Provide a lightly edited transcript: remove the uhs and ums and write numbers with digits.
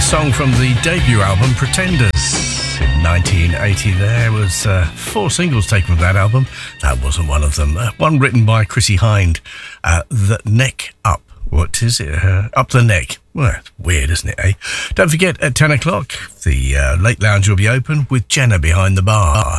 Song from the debut album Pretenders in 1980. There was 4 singles taken from that album. That wasn't one of them. One written by Chrissie Hynde, The Neck Up. What is it? Up the Neck. Well, weird, isn't it, eh? Don't forget, at 10 o'clock, the Late Lounge will be open with Jenna behind the bar.